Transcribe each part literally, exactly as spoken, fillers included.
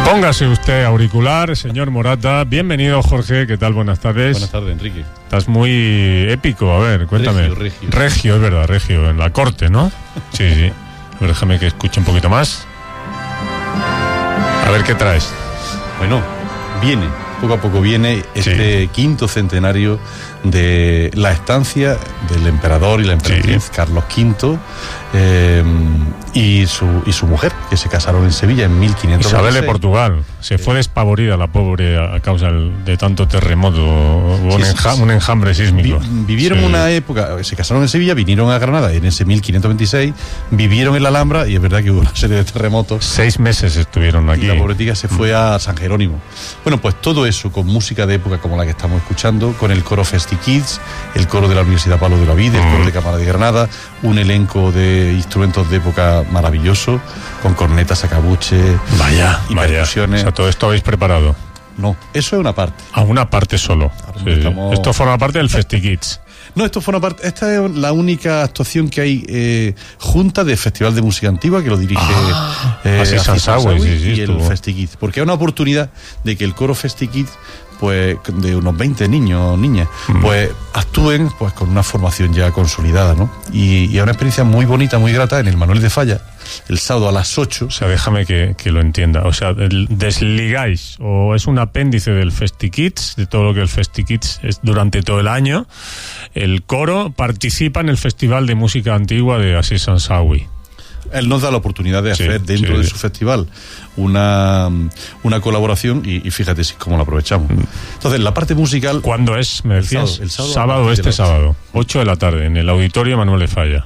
Póngase usted auricular, señor Morata. Bienvenido, Jorge. ¿Qué tal? Buenas tardes. Buenas tardes, Enrique. Estás muy épico. A ver, cuéntame. Regio, regio. Regio, es verdad, regio. En la corte, ¿no? Sí, sí. A ver, déjame que escuche un poquito más. A ver, ¿qué traes? Bueno, viene, poco a poco viene este sí. quinto centenario de la estancia del emperador y la emperatriz sí. Carlos quinto eh, y, su, y su mujer, que se casaron en Sevilla en mil quinientos veintiséis. Isabel de Portugal. Se fue despavorida la pobre a causa de tanto terremoto, un, sí, enja, sí, sí. un enjambre sísmico. Vi, vivieron sí. una época, se casaron en Sevilla, vinieron a Granada en ese mil quinientos veintiséis, vivieron en la Alhambra y es verdad que hubo una serie de terremotos. Seis meses estuvieron aquí. Y la pobretica se fue a San Jerónimo. Bueno, pues todo eso con música de época como la que estamos escuchando, con el coro Festi Kids, el coro de la Universidad Pablo de Olavide, el coro de Cámara de Granada, un elenco de instrumentos de época maravilloso, con cornetas, sacabuche, vaya, y vaya. percusiones. O sea, todo esto habéis preparado. No, eso es una parte. A una parte solo. Sí, estamos... Esto forma parte del Festi Kids. No, esto forma parte. Esta es la única actuación que hay eh, junta del Festival de Música Antigua, que lo dirige ah, eh, Asís Sansawi, sí, sí, y el Festi Kids, porque es una oportunidad de que el coro Festi Kids, pues de unos veinte niños o niñas, mm. pues actúen pues con una formación ya consolidada, ¿no? Y, y es una experiencia muy bonita, muy grata en el Manuel de Falla, el sábado a las ocho. O sea, déjame que, que lo entienda. O sea, el, desligáis, o es un apéndice del Festi Kids, de todo lo que el Festi Kids es durante todo el año. El coro participa en el Festival de Música Antigua de Asís Sansawi. Él nos da la oportunidad de hacer sí, dentro sí, de su festival una, una colaboración y, y fíjate si cómo la aprovechamos. Entonces, la parte musical... ¿Cuándo es, me decías? El sábado, el sábado, sábado este sábado, ocho de la tarde, en el Auditorio Manuel de Falla.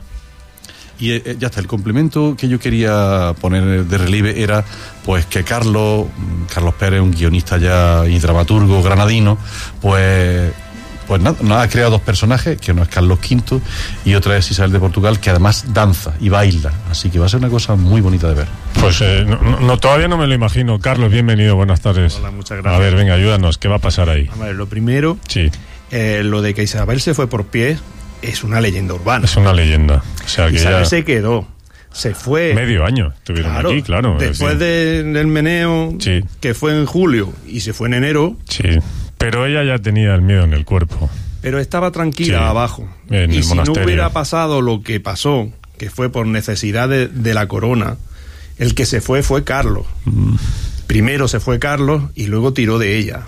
Y eh, ya está, el complemento que yo quería poner de relieve era pues que Carlos, Carlos Pérez, un guionista ya y dramaturgo granadino, pues... Pues nada, nos ha creado dos personajes, que uno es Carlos quinto y otra es Isabel de Portugal, que además danza y baila, así que va a ser una cosa muy bonita de ver. Pues eh, no, no, todavía no me lo imagino. Carlos, bienvenido, buenas tardes. Hola, muchas gracias. A ver, venga, ayúdanos, ¿qué va a pasar ahí? A ver, lo primero, sí. eh, lo de que Isabel se fue por pie es una leyenda urbana. Es una leyenda. O sea, que Isabel ya... se quedó. Se fue... Medio año estuvieron claro, aquí, claro. Después de, del meneo, sí. que fue en julio, y se fue en enero. Sí, pero ella ya tenía el miedo en el cuerpo. Pero estaba tranquila sí, abajo. En y el si monasterio. No hubiera pasado lo que pasó, que fue por necesidad de, de la corona, el que se fue fue Carlos. Mm. Primero se fue Carlos y luego tiró de ella.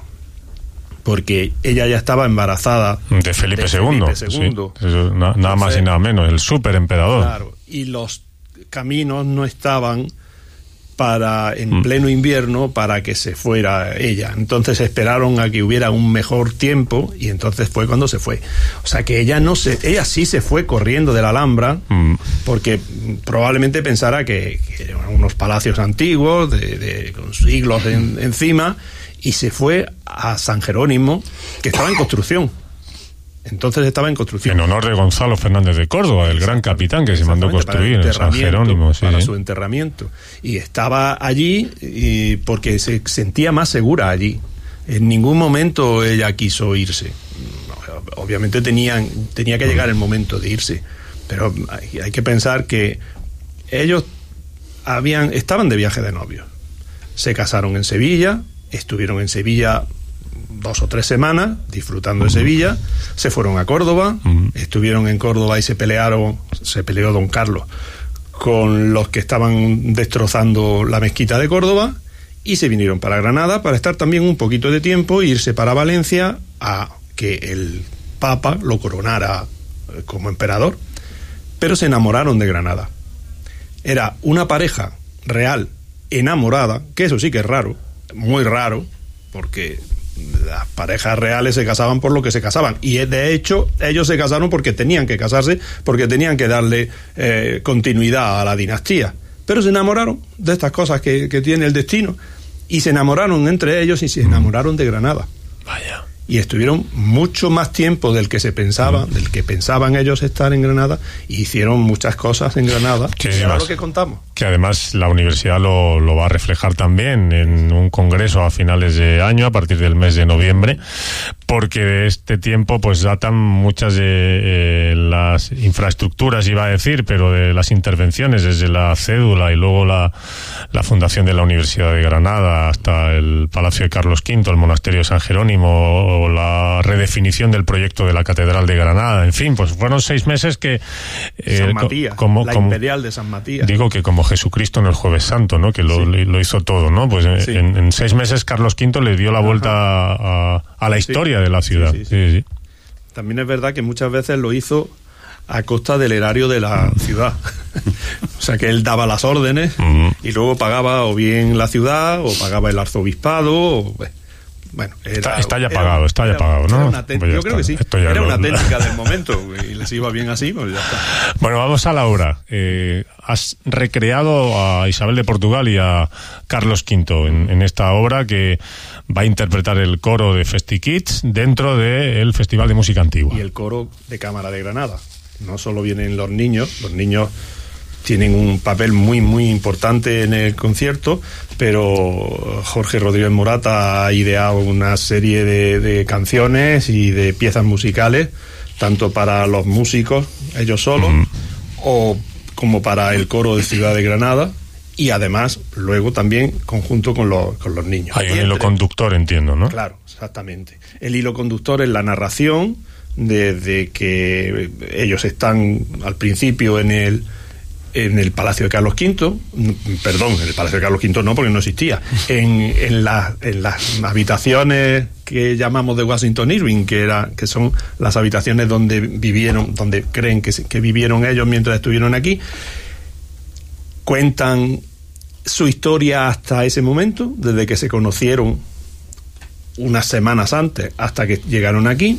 Porque ella ya estaba embarazada de Felipe segundo. Felipe segundo. Sí, eso, na, nada Entonces, más y nada menos, el super emperador. Claro, y los caminos no estaban para en mm. pleno invierno para que se fuera ella. Entonces esperaron a que hubiera un mejor tiempo y entonces fue cuando se fue. O sea que ella no se, ella sí se fue corriendo de la Alhambra mm. porque probablemente pensara que, que eran unos palacios antiguos de, de, con siglos en, encima, y se fue a San Jerónimo, que estaba en construcción. Entonces estaba en construcción. En honor de Gonzalo Fernández de Córdoba, el gran capitán que se mandó construir en San Jerónimo. Sí. Para su enterramiento. Y estaba allí y porque se sentía más segura allí. En ningún momento ella quiso irse. Obviamente tenían, tenía que llegar el momento de irse. Pero hay, hay que pensar que ellos habían, estaban de viaje de novios. Se casaron en Sevilla, estuvieron en Sevilla dos o tres semanas disfrutando de Sevilla, se fueron a Córdoba, uh-huh. estuvieron en Córdoba y se pelearon, se peleó don Carlos con los que estaban destrozando la mezquita de Córdoba y se vinieron para Granada para estar también un poquito de tiempo e irse para Valencia a que el Papa lo coronara como emperador, pero se enamoraron de Granada. Era una pareja real enamorada, que eso sí que es raro, muy raro, porque las parejas reales se casaban por lo que se casaban y de hecho ellos se casaron porque tenían que casarse, porque tenían que darle eh, continuidad a la dinastía, pero se enamoraron de estas cosas que, que tiene el destino y se enamoraron entre ellos y se enamoraron de Granada. Vaya. Y estuvieron mucho más tiempo del que se pensaba, del que pensaban ellos estar en Granada, y hicieron muchas cosas en Granada, que es lo que contamos. Que además la universidad lo, lo va a reflejar también en un congreso a finales de año, a partir del mes de noviembre, porque de este tiempo pues datan muchas de eh, las infraestructuras, iba a decir, pero de las intervenciones, desde la cédula y luego la, la fundación de la Universidad de Granada hasta el Palacio de Carlos Quinto, el Monasterio de San Jerónimo, o la redefinición del proyecto de la Catedral de Granada. En fin, pues fueron seis meses que eh, San Matías, como, la como, Imperial de San Matías. Digo que como Jesucristo en el Jueves Santo, ¿no? Que lo, sí. lo hizo todo, ¿no? Pues sí. en, en seis meses Carlos Quinto le dio la vuelta a, a la historia sí. de la ciudad. Sí, sí, sí. Sí, sí. También es verdad que muchas veces lo hizo a costa del erario de la ciudad. O sea, que él daba las órdenes uh-huh. y luego pagaba o bien la ciudad o pagaba el arzobispado. O, bueno, era, está, está ya pagado, era, está ya era, pagado, ¿no? Una ten- pues yo está. creo que sí. Era lo, una técnica del momento y les iba bien así, pues ya está. Bueno, vamos a la obra. Eh, has recreado a Isabel de Portugal y a Carlos Quinto en, en esta obra que va a interpretar el coro de FestiKids dentro del Festival de Música Antigua. Y el coro de Cámara de Granada. No solo vienen los niños, los niños tienen un papel muy, muy importante en el concierto, pero Jorge Rodríguez Morata ha ideado una serie de, de canciones y de piezas musicales, tanto para los músicos, ellos solos, mm. o como para el coro de Ciudad de Granada, y además, luego también, conjunto con los, con los niños. Hay un hilo conductor, entiendo, ¿no? Claro, exactamente. El hilo conductor es la narración, desde que ellos están al principio en el en el Palacio de Carlos Quinto, perdón, en el Palacio de Carlos Quinto no, porque no existía, en, en, la, en las habitaciones que llamamos de Washington Irving, que era que son las habitaciones donde vivieron, donde creen que, que vivieron ellos mientras estuvieron aquí. Cuentan su historia hasta ese momento, desde que se conocieron unas semanas antes hasta que llegaron aquí,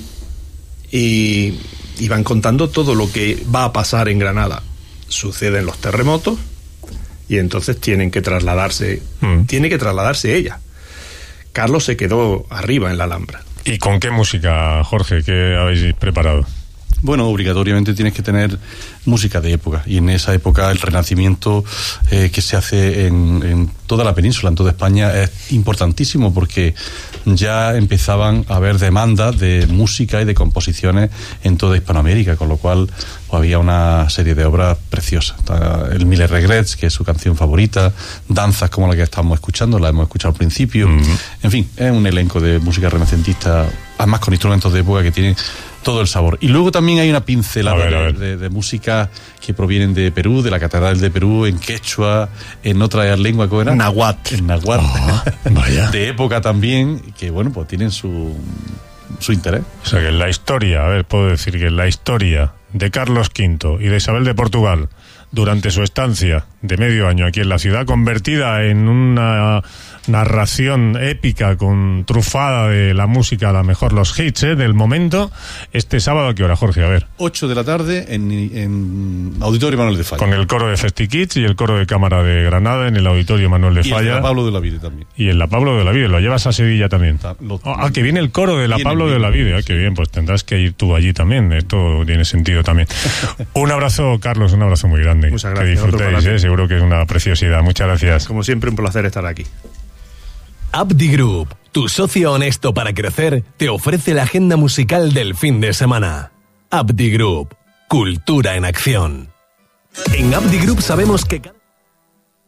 y, y van contando todo lo que va a pasar en Granada. Suceden los terremotos y entonces tienen que trasladarse, mm. tiene que trasladarse ella. Carlos se quedó arriba en la Alhambra. ¿Y con qué música, Jorge, qué habéis preparado? Bueno, obligatoriamente tienes que tener música de época, y en esa época el Renacimiento eh, que se hace en, en toda la península, en toda España, es importantísimo, porque ya empezaban a haber demandas de música y de composiciones en toda Hispanoamérica, con lo cual pues, había una serie de obras preciosas. Está el Mille Regrets, que es su canción favorita, danzas como la que estamos escuchando, la hemos escuchado al principio. Mm-hmm. En fin, es un elenco de música renacentista, además con instrumentos de época que tienen todo el sabor. Y luego también hay una pincelada a ver, a ver. De, de, de música que provienen de Perú, de la Catedral de Perú, en quechua, en otra lengua, ¿cómo era? Nahuatl. En Nahuatl. Oh, vaya. De época también, que bueno, pues tienen su, su interés. O sea que en la historia, a ver, puedo decir que en la historia de Carlos Quinto y de Isabel de Portugal, durante su estancia de medio año aquí en la ciudad, convertida en una narración épica con trufada de la música, a lo mejor los hits ¿eh? del momento, este sábado, ¿a qué hora, Jorge? A ver. ocho de la tarde en, en Auditorio Manuel de Falla. Con el coro de FestiKids y el coro de Cámara de Granada en el Auditorio Manuel de Falla. Y en la Pablo de la Vide también. Y en la Pablo de la Vide, lo llevas a Sevilla también. Está, lo, ah, que viene el coro de la viene, Pablo viene, de la Vide, ah, qué bien, pues tendrás que ir tú allí también, esto tiene sentido también. Un abrazo, Carlos, un abrazo muy grande. Muchas gracias. Que disfrutéis, ¿eh? Seguro que es una preciosidad. Muchas gracias. Como siempre, un placer estar aquí. Abdi Group, tu socio honesto para crecer, te ofrece la agenda musical del fin de semana. Abdi Group, cultura en acción. En Abdi Group sabemos que